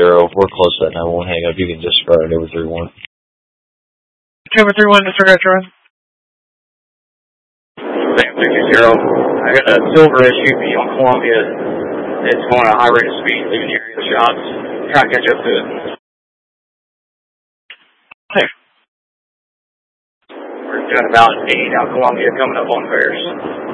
We're close to that 911 hang up. You can disregard it over 31. Over 31, disregard your run. Sam 50. I got a silver SUV on Columbia. It's going at a high rate of speed, leaving the area of shots. Trying to catch up to it. Hey. We're doing about 80 out Columbia, coming up on Ferris.